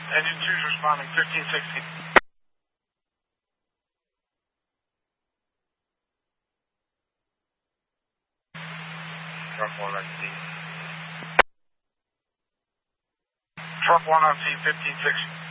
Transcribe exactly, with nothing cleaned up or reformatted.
Engine two's responding, fifteen sixteen. Truck one on scene. Truck one on scene, fifteen sixteen.